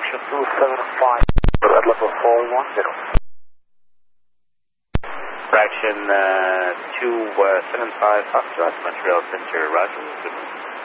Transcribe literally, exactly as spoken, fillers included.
Fraction two seven five at level four one zero. Fraction uh, two seven five Foxtrot, Montreal Center, Roger. Good morning.